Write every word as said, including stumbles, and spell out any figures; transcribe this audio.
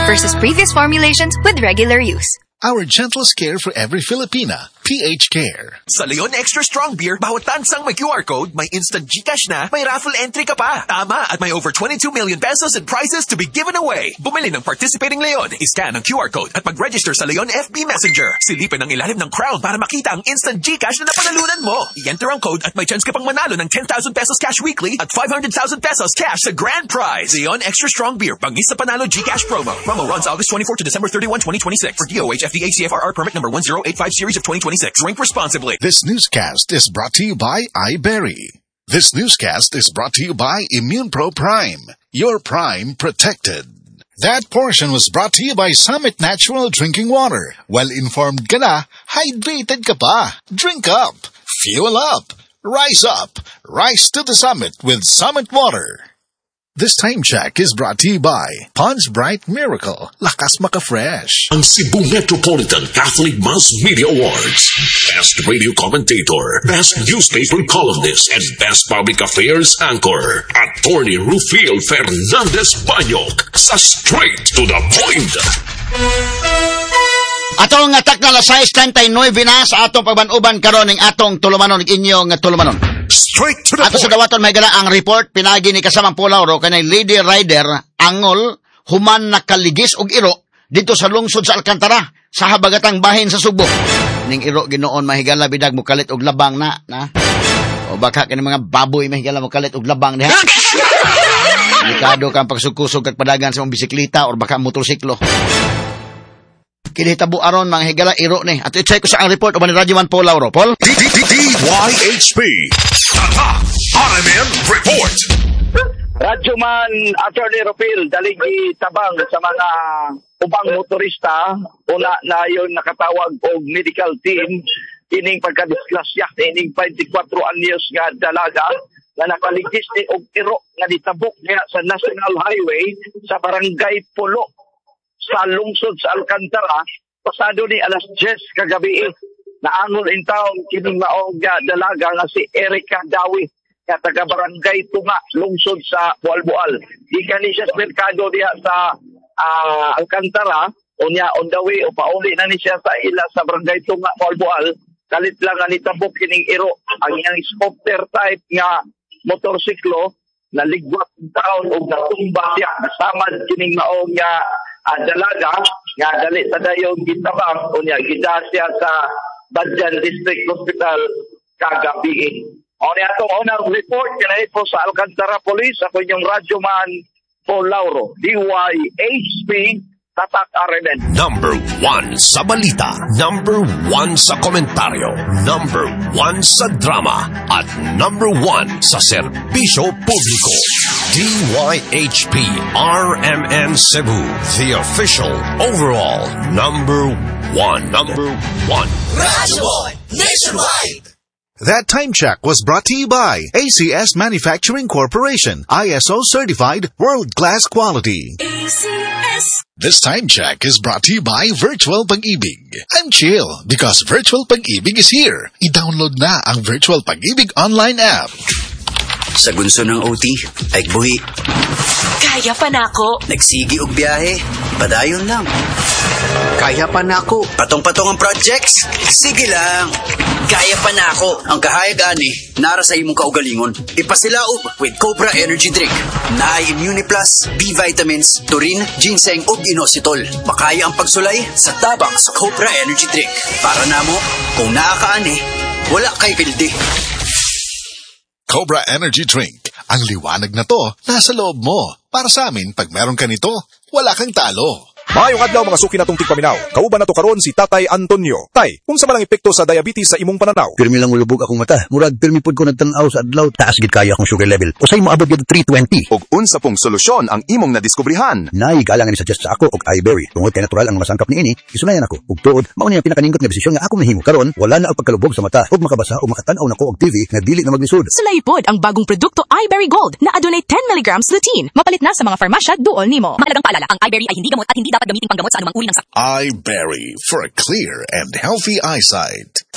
versus previous formulations with regular use. Our gentlest care for every Filipina. P H Care. Sa Leon Extra Strong Beer, bawat tansang may Q R code, may instant GCash na, may raffle entry ka pa. Tama, at may over twenty-two million pesos in prizes to be given away. Bumili ng participating Leon, iscan ang Q R code at mag-register sa Leon F B Messenger. Silipin ang ilalim ng crown para makita ang instant GCash na napanalunan mo. I-enter ang code at may chance ka pang manalo ng ten thousand pesos cash weekly at five hundred thousand pesos cash sa grand prize. Leon Extra Strong Beer, bangis sa panalo GCash promo. Promo runs August twenty-fourth to December thirty-first, twenty twenty-six. For D O H F D A C F R R permit number one zero eight five series of twenty twenty-six. Drink responsibly. This newscast is brought to you by iBerry. This newscast is brought to you by Immune Pro Prime. Your Prime protected. That portion was brought to you by Summit Natural Drinking Water. Well-informed ka na, hydrated ka pa. Drink up. Fuel up. Rise up. Rise to the summit with Summit Water. This time check is brought to you by Pond's Bright Miracle. Lakas maka-fresh. Ang Cebu Metropolitan Catholic Mass Media Awards. Best Radio Commentator, Best Newspaper Columnist, and Best Public Affairs Anchor. Attorney Rufil Fernandez Banyok sa Straight to the Point. Atong atak na lasais ninety-nine na sa atong pagbanuban karon ning atong tulumanon inyong tulumanon. Straight to the Ato point. sa dawaton may gala ang report pinagi ni kasamang Pulauro kanay Lady Rider angol human nakaligis og iro dito sa lungsod sa Alcantara sa habagatang bahin sa Subo. Ning iro ginoon mahigala bidag mo kalit og labang na na. O baka kini mga baboy mahigala mo kalit og labang diha. Delikado kang pagsugkusog kat padagan sa mong bisikleta or baka motorsiklo. Kinihitabo aron mga higala iro ni. At i-check ko sa ang report o ba ni Radyoman Paul Lauro. Paul? D Y H P. Tata R M N Report. Radyoman Attorney Rufil daligi tabang sa mga ubang motorista una na yon nakatawag og medical team ining pagkadisgrasya ining twenty-four anyos nga dalaga na nakaligis ni og iro nga ditabok niya sa National Highway sa Barangay Pulo sa lungsod sa Alcantara pasado ni alas ten kagabi. Naangol in town kining maong nga dalaga nga si Erica Dawi nga taga Barangay Tunga lungsod sa Bualbual. Di kani siya sa merkado diha sa uh, Alcantara unya on the way o pauli na ni siya sa ila sa Barangay Tunga Bualbual. Kalit lang nga nitabok kining iro ang iyang scooter type nga motorsiklo na ligwat in town o natumba siya kasama kining maong nga uh, dalaga nga dali sa dayong gitabang unya gida siya sa Badjan District Hospital kagabi. O niya itong unang report kinay po sa Alcantara Police ako yung Radyoman Paul Lauro, D Y H P, Tatak R M N. Number one sa balita, number one sa komentaryo, number one sa drama, at number one sa serbisyo publiko. D Y H P R M N Cebu, the official overall number one. Number one. Radyoman Nationwide. That time check was brought to you by A C S Manufacturing Corporation, I S O certified world-class quality. A C S. This time check is brought to you by Virtual Pag-ibig. I'm chill because Virtual Pag-ibig is here. I-download na ang Virtual Pag-ibig online app. Sa gunso ng O T, ay buhi. Kaya pa na ako. Nagsigi og biyahe, padayon lang. Kaya pa na ako. Patong-patong ang projects, sige lang. Kaya pa na ako. Ang kahayag ani, nara sa imong kaugalingon. Ipasilaog with Cobra Energy Drink. Naay Immune Plus, B-vitamins, taurine, ginseng ug inositol. Makaya ang pagsulay sa tabang sa Cobra Energy Drink. Para namo, kung nakakaani, wala kay pildi. Cobra Energy Drink. Ang liwanag na to, nasa loob mo. Para sa amin, pag meron ka nito, wala kang talo. Maayong adlaw mga suki natong tigpaminaw. Kauban nato karon si Tatay Antonio. Tay, unsa man ang epekto sa diabetes sa imong pananaw? Pirmi lang ulubog akong mata. Murag pirmi pud ko nagtan-aw sa adlaw. Taas gid kaya akong sugar level. Usay mo abot gid three twenty. Ug unsa pong solusyon ang imong nadiskubrihan? Nay galang ni suggest sa ako og iBerry. Tungod kay natural ang masangkap niini, isunayan ako. Ug tuod, mao ni ang pinakaningkot nga desisyon nga ako mahimo karon. Wala na ang pagkalubog sa mata ug makabasa ug makatan-aw nako og T V nga dili na maglisod. Sulay pod ang bagong produkto iBerry Gold na adunay ten milligrams lutein. Mapalit na sa mga farmasya duol nimo. Mahalagang paalala, ang iBerry ay hindi gamot at hindi dapat gamitin panggamot sa anumang uri ng sakit. iBerry for a clear and healthy eyesight.